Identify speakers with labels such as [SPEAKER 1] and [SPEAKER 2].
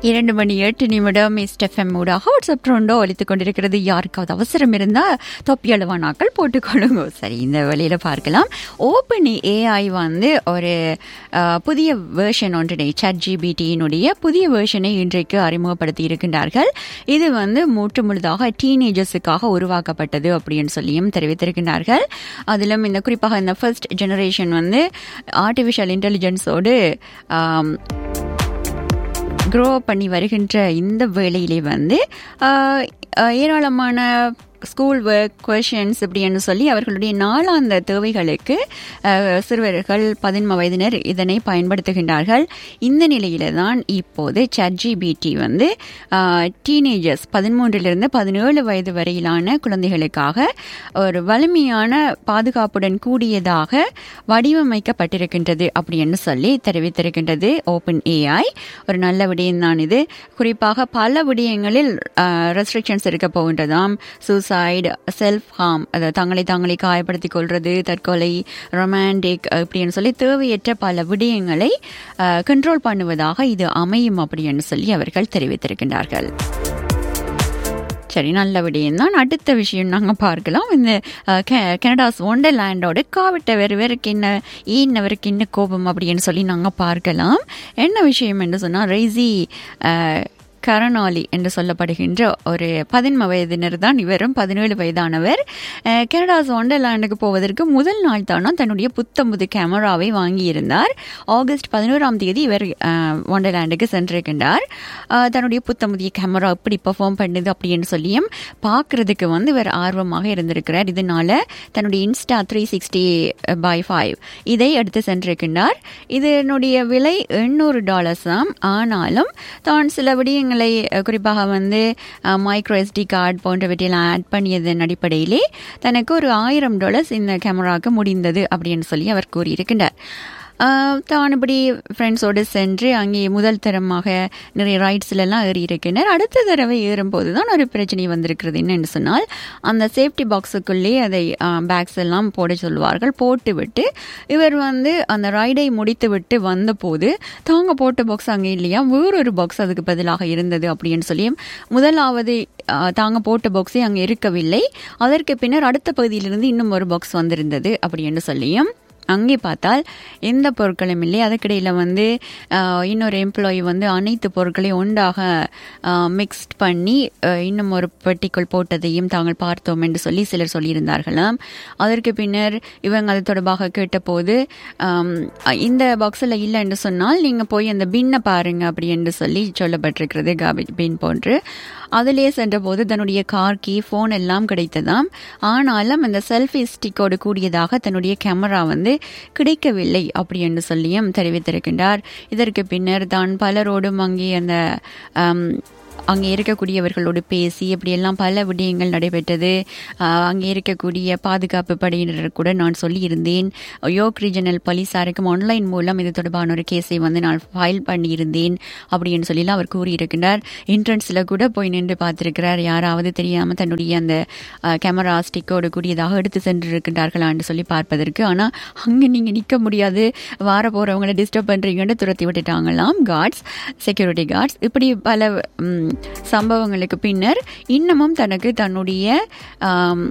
[SPEAKER 1] 2:08 SFM ஊடாக WhatsApp ட்ரெண்டோ ஒலித்துக் கொண்டிருக்கிறது. யாருக்காவது அவசரம் இருந்தால் தொப்பியளவானாக்கள் போட்டுக்கொள்ளுங்க. சரி, இந்த வழியில் பார்க்கலாம். ஓப்பன் ஏஐ வந்து ஒரு புதிய வேர்ஷன் ஒன்றினை ChatGPT-யினுடைய புதிய வேர்ஷனை இன்றைக்கு அறிமுகப்படுத்தி இருக்கின்றார்கள். இது வந்து முழுதாக டீனேஜர்ஸுக்காக உருவாக்கப்பட்டது அப்படின்னு சொல்லியும் தெரிவித்திருக்கின்றார்கள். அதிலும் இந்த குறிப்பாக இந்த ஃபர்ஸ்ட் ஜெனரேஷன் வந்து ஆர்டிஃபிஷியல் இன்டெலிஜென்ஸோடு க்ரோ பண்ணி வருகின்ற இந்த வேளையிலே வந்து ஏராளமான ஸ்கூல் ஒர்க் கொஷன்ஸ் இப்படின்னு சொல்லி அவர்களுடைய நாளாந்த தேவைகளுக்கு சிறுவர்கள் 11 வயதினர் இதனை பயன்படுத்துகின்றார்கள். இந்த நிலையில தான் இப்போது ChatGPT வந்து டீனேஜர்ஸ் 13 to 17 வயது வரையிலான குழந்தைகளுக்காக ஒரு வலிமையான பாதுகாப்புடன் கூடியதாக வடிவமைக்கப்பட்டிருக்கின்றது அப்படின்னு சொல்லி தெரிவித்திருக்கின்றது ஓப்பன் ஏஐ. ஒரு நல்ல விடயம் தான் இது. குறிப்பாக பல விடயங்களில் ரெஸ்ட்ரிக்ஷன்ஸ் இருக்க போகின்றதாம். சூசைட், செல்ஃப் ஹார்ம், அதாவது தங்களை காயப்படுத்திக் கொள்வது, தற்கொலை, ரொமான்டிக் இப்படின்னு சொல்லி தேவையற்ற பல விடயங்களை கண்ட்ரோல் பண்ணுவதாக இது அமையும் அப்படின்னு சொல்லி அவர்கள் தெரிவித்திருக்கின்றார்கள். சரி, நல்ல விடயம் தான். அடுத்த விஷயம் நாங்கள் பார்க்கலாம். இந்த கனடாஸ் ஒண்டர்லேண்டோட காவிட்டவருக்கு என்ன கோபம் அப்படின்னு சொல்லி நாங்கள் பார்க்கலாம். என்ன விஷயம் என்று சொன்னால், ரெய்சி கரனாலி என்று சொல்லப்படுகின்ற ஒரு 11 வயதினர் தான். இவரும் 17 வயதானவர். கனடாஸ் ஒண்டர்லேண்டுக்கு போவதற்கு முதல் நாள் தானா தன்னுடைய புத்தம்புது கேமராவை வாங்கியிருந்தார். ஆகஸ்ட் 11 இவர் ஒண்டர்லேண்டுக்கு சென்றிருக்கின்றார். தன்னுடைய புத்தம்புதிய கேமரா எப்படி பெர்ஃபார்ம் பண்ணுது அப்படின்னு சொல்லியும் பார்க்கறதுக்கு வந்து இவர் ஆர்வமாக இருந்திருக்கிறார். இதனால தன்னுடைய இன்ஸ்டா 360x5 இதை எடுத்து சென்றிருக்கின்றார். இதனுடைய விலை $800. ஆனாலும் தான் சில விடயங்கள் குறிப்பாக வந்து மைக்ரோ SD கார்டு போன்றவற்றையெல்லாம் ஆட் பண்ணியதன் அடிப்படையிலே தனக்கு ஒரு $1000 இந்த கேமராவுக்கு முடிந்தது அப்படின்னு சொல்லி அவர் கூறியிருக்கின்றார். தான் இப்படி ஃப்ரெண்ட்ஸோடு சென்று அங்கே முதல் தரமாக நிறைய ரைட்ஸ்லாம் ஏறி இருக்கின்றார். அடுத்த தடவை ஏறும்போது தான் ஒரு பிரச்சனை வந்திருக்கிறது. என்னென்னு சொன்னால், அந்த சேஃப்டி பாக்ஸுக்குள்ளே அதை பேக்ஸ் எல்லாம் போட சொல்வார்கள். போட்டுவிட்டு இவர் வந்து அந்த ரைடை முடித்து விட்டு வந்தபோது தாங்க போட்ட பாக்ஸ் அங்கே இல்லையா, வேறொரு பாக்ஸ் அதுக்கு பதிலாக இருந்தது அப்படின்னு சொல்லியும், முதலாவது தாங்க போட்ட பாக்ஸே அங்கே இருக்கவில்லை, அதற்கு பின்னர் அடுத்த பகுதியிலிருந்து இன்னும் ஒரு பாக்ஸ் வந்திருந்தது அப்படின்னு சொல்லியும், அங்கே பார்த்தால் எந்த பொருட்களும் இல்லை. அதுக்கிடையில் வந்து இன்னொரு எம்ப்ளாயி வந்து அனைத்து பொருட்களையும் ஒன்றாக மிக்ஸ்ட் பண்ணி இன்னும் ஒரு பெட்டிக்குள் போட்டதையும் தாங்கள் பார்த்தோம் என்று சொல்லி சிலர் சொல்லியிருந்தார்களாம். அதற்கு பின்னர் இவங்க அது தொடர்பாக கேட்டபோது, இந்த பாக்ஸில் இல்லை என்று சொன்னால் நீங்கள் போய் அந்த பின்னை பாருங்க அப்படி என்று சொல்லி சொல்லப்பட்டிருக்கிறது, கார்பேஜ் பின் போன்று. அதிலே சென்றபோது தன்னுடைய கார் கீ, ஃபோன் எல்லாம் கிடைத்ததாம். ஆனாலும் அந்த செல்ஃபி ஸ்டிக்கோடு கூடியதாக தன்னுடைய கேமரா வந்து கிடைக்கவில்லை அப்படி என்று சொல்லியும் தெரிவித்திருக்கின்றார். இதற்கு பின்னர் தான் பலரோடும் அங்கே இருக்கக்கூடியவர்களோடு பேசி இப்படியெல்லாம் பல விடயங்கள் நடைபெற்றது. அங்கே இருக்கக்கூடிய பாதுகாப்பு படையினர் கூட நான் சொல்லியிருந்தேன், யோக் ரீஜனல் போலீஸாருக்கும் ஆன்லைன் மூலம் இது தொடர்பான ஒரு கேஸை வந்து நான் ஃபைல் பண்ணியிருந்தேன் அப்படின்னு சொல்லலாம் அவர் கூறியிருக்கின்றார். என்ட்ரன்ஸில் கூட போய் நின்று பார்த்திருக்கிறார், யாராவது தெரியாமல் தன்னுடைய அந்த கேமரா ஸ்டிக்கோடு கூடியதாக எடுத்து சென்றிருக்கின்றார்களான்னு சொல்லி பார்ப்பதற்கு. ஆனால் அங்கே நீங்கள் நிற்க முடியாது, வார போகிறவங்களை டிஸ்டர்ப் பண்ணுறீங்கன்னு துரத்தி விட்டுட்டாங்களாம் கார்ட்ஸ், செக்யூரிட்டி கார்ட்ஸ். இப்படி பல சம்பவங்களுக்கு பின்னர் இன்னமும் தனக்கு தன்னுடைய